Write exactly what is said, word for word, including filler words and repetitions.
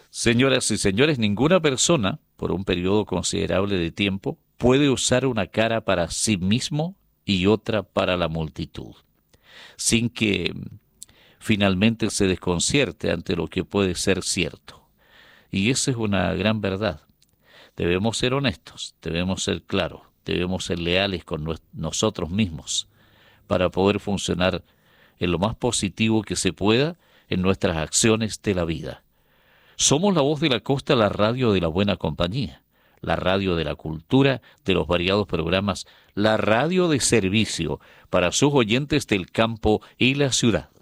Señoras y señores, ninguna persona, por un periodo considerable de tiempo, puede usar una cara para sí mismo y otra para la multitud, sin que finalmente se desconcierte ante lo que puede ser cierto. Y esa es una gran verdad. Debemos ser honestos, debemos ser claros, debemos ser leales con nos- nosotros mismos para poder funcionar en lo más positivo que se pueda en nuestras acciones de la vida. Somos la voz de la costa, la radio de la buena compañía, la radio de la cultura, de los variados programas, la radio de servicio para sus oyentes del campo y la ciudad.